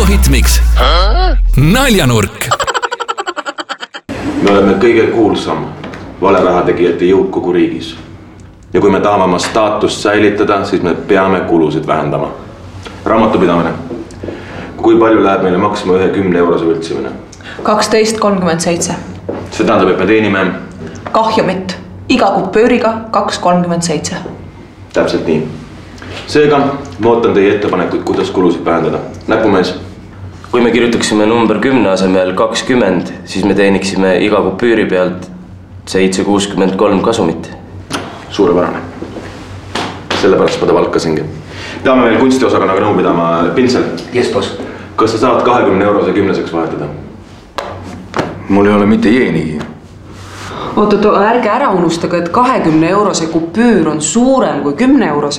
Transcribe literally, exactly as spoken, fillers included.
algoritmiks naljanurk. Me oleme kõige kuulsam valerahategijate jõuk kogu riigis. Ja kui me tahame oma staatust säilitada, siis me peame kulusid vähendama. Raamatupidamine. Kui palju läheb meile maksma ühe kümne eurose võltsimine? kaksteist kolmkümmend seitse. See tähendab, et me teenime kahjumit. Iga kupööriga kaks kolmkümmend seitse. Täpselt nii. Seega, ma ootan teie ettepanekuid, kuidas kulusid vähendada. Näpumees. Kui me kirjutaksime number kümne asemel kakskümmend, siis me teeniksime iga kupüüri pealt seitse kuuskümmend kolm kasumit. Suurepärane. Sellepärast ma ta valkasingi. Peame veel kunstiosakonnaga nõu pidama. Pinsel. Yes, boss. Kas sa saad kahekümne eurose kümneseks vahetada? Mul ei ole mitte jeenigi. Oot, oot, ärge ära unustage, et kahekümne eurose kupüür on suurem kui kümne eurose.